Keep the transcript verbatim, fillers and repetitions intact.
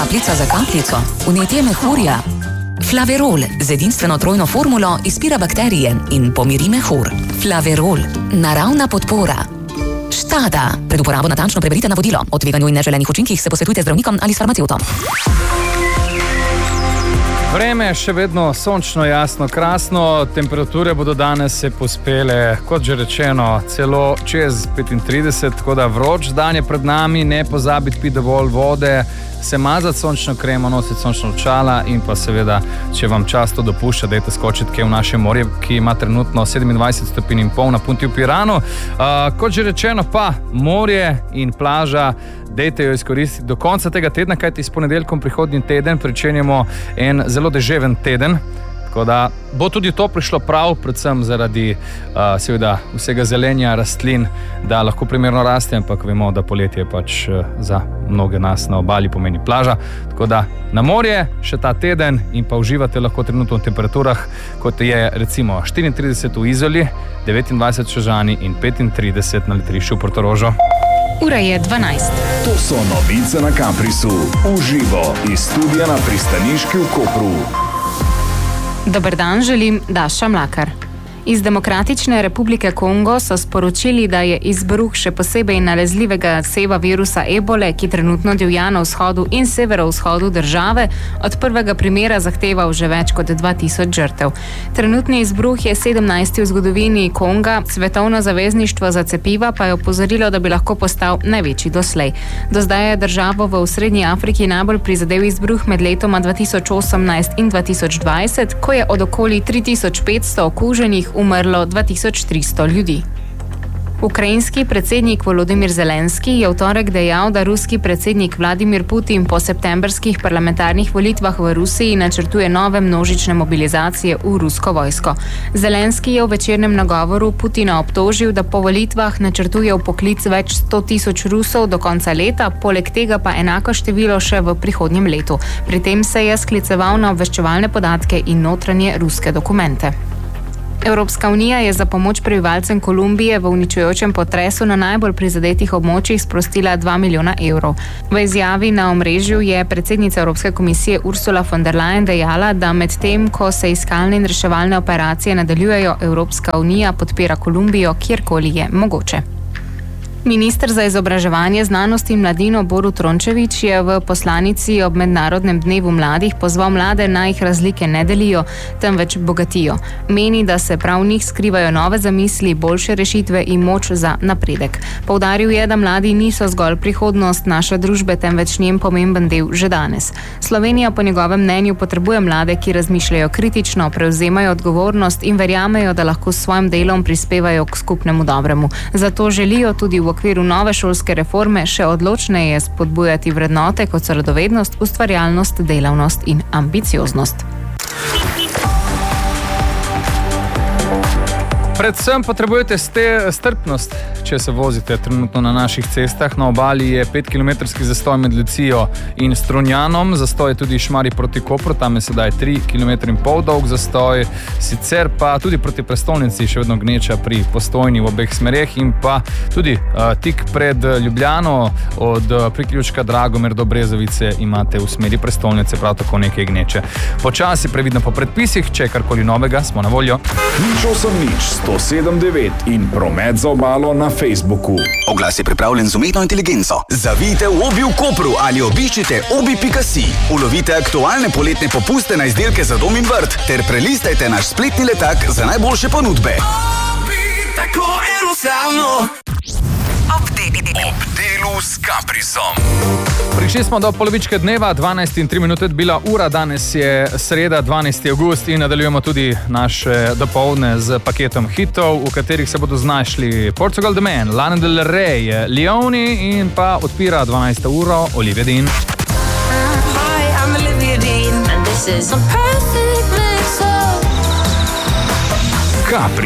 Kapljica za kapljico. Vnetje mehurja. Flaverol z edinstveno trojno formulo izpira bakterije in pomiri mehur. Flaverol. Naravna podpora. Štada. Pred uporabo natančno preberite navodilo. O tveganju in neželenih učinkih se posvetujte z zdravnikom ali s farmacevtom. Vreme še vedno sončno, jasno, krasno, temperature bodo danes se pospele, kot že rečeno, celo čez petintrideset, tako da vroč dan je pred nami, ne pozabiti piti dovolj vode, se mazati sončno kremo, nositi sončno očala in pa seveda, če vam čas to dopušča, dajte skočiti kaj v naše morje, ki ima trenutno sedemindvajset stopinj in pol na Punti v Piranu. Uh, kot že rečeno pa, morje in plaža, dejte jo izkoristiti do konca tega tedna, kajti s ponedeljkom prihodnji teden pričenjamo en zelo deževen teden, tako da bo tudi to prišlo prav, predvsem zaradi uh, seveda vsega zelenja, rastlin, da lahko primerno raste, ampak vemo, da poletje pač uh, za mnoge nas na obali pomeni plaža, tako da na morje še ta teden in pa uživate lahko trenutno v temperaturah, kot je recimo štiriintrideset v Izoli, devetindvajset v Čežani in petintrideset na Letrišču v Portorožu. Ura je dvanajst. To so novice na Kaprisu. Uživo iz studia na Pristaniški v Kopru. Dober dan, želim Daša Mlakar. Iz Demokratične republike Kongo so sporočili, da je izbruh še posebej nalezljivega seva virusa ebole, ki trenutno divja na vzhodu in severovzhodu države, od prvega primera zahteval že več kot dva tisoč žrtev. Trenutni izbruh je sedemnajsti v zgodovini Konga, Svetovno zavezništvo za cepiva pa je opozorilo, da bi lahko postal največji doslej. Do zdaj je državo v Srednji Afriki najbolj prizadel izbruh med letoma dva tisoč osemnajst in dva tisoč dvajset, ko je od okoli tri tisoč petsto okuženih umrlo dva tisoč tristo ljudi. Ukrajinski predsednik Volodymyr Zelenski je v torek dejal, da ruski predsednik Vladimir Putin po septembrskih parlamentarnih volitvah v Rusiji načrtuje nove množične mobilizacije v rusko vojsko. Zelenski je v večernem nagovoru Putina obtožil, da po volitvah načrtuje vpoklic več sto tisoč Rusov do konca leta, poleg tega pa enako število še v prihodnjem letu. Pri tem se je skliceval na obveščevalne podatke in notranje ruske dokumente. Evropska unija je za pomoč prebivalcem Kolumbije v uničujočem potresu na najbolj prizadetih območjih sprostila dva milijona evrov. V izjavi na omrežju je predsednica Evropske komisije Ursula von der Leyen dejala, da med tem, ko se iskalne in reševalne operacije nadaljujejo, Evropska unija podpira Kolumbijo, kjerkoli je mogoče. Minister za izobraževanje, znanost in mladino Borut Rončević je v poslanici ob Mednarodnem dnevu mladih pozval mlade, naj jih razlike ne delijo, temveč bogatijo. Meni, da se prav v njih skrivajo nove zamisli, boljše rešitve in moč za napredek. Poudaril je, da mladi niso zgolj prihodnost naše družbe, temveč njen pomemben del že danes. Slovenija po njegovem mnenju potrebuje mlade, ki razmišljajo kritično, prevzemajo odgovornost in verjamejo, da lahko s svojim delom prispevajo k skupnemu dobremu. Zato želijo tudi v okviru nove šolske reforme še odločneje spodbujati vrednote, kot so radovednost, ustvarjalnost, delavnost in ambicioznost. Predvsem potrebujete ste strpnost, če se vozite trenutno na naših cestah. Na obali je petkilometrski zastoj med Lucijo in Strunjanom, zastoj je tudi Šmarje proti Kopru, tam je sedaj tri kilometre in pol dolg zastoj, sicer pa tudi proti prestolnici še vedno gneča pri Postojni v obeh smereh in pa tudi uh, tik pred Ljubljano od uh, priključka Dragomer do Brezovice imate v smeri prestolnice prav tako nekaj gneče. Počasi, previdno po predpisih, če je karkoli novega, smo na voljo. Nič osem nič sto sedem devet in promet za obalo na Facebooku. Oglas je pripravljen z umetno inteligenco. Zavijte v Obi v Kopru ali obiščite obi pika si. Ulovite aktualne poletne popuste na izdelke za dom in vrt ter prelistajte naš spletni letak za najboljše ponudbe. Obi, tako enostavno. Ob delu s Kaprisom. Prišli smo do polovičke dneva, dvanajst in tri minute bila ura, danes je sreda, dvanajsti avgust in nadaljujemo tudi naše dopoldne z paketom hitov, v katerih se bodo znašli Portugal The Man, Lana Del Rey, Leoni in pa odpira dvanajsto uro Olivia Dean. Hi, I'm Olivia Dean and this is a perfect mix of Capri.